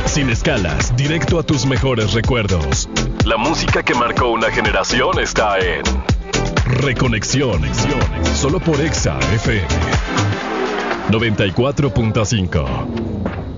Sin escalas, directo a tus mejores recuerdos. La música que marcó una generación está en Reconexión. Solo por Exa FM 94.5.